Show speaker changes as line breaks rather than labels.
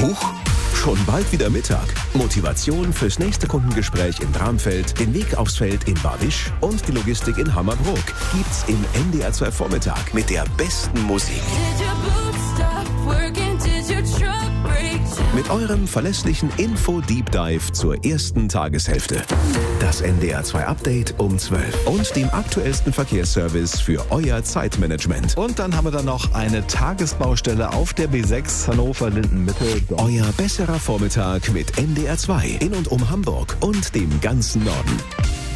Huch, schon bald wieder Mittag. Motivation fürs nächste Kundengespräch in Bramfeld, den Weg aufs Feld in Barwisch und die Logistik in Hammerbrook gibt's im NDR 2 Vormittag mit der besten Musik. Mit eurem verlässlichen Info-Deep Dive zur ersten Tageshälfte. Das NDR 2 Update um 12 und dem aktuellsten Verkehrsservice für euer Zeitmanagement.
Und dann haben wir da noch eine Tagesbaustelle auf der B6 Hannover-Linden-Mitte.
Euer besserer Vormittag mit NDR 2 in und um Hamburg und dem ganzen Norden.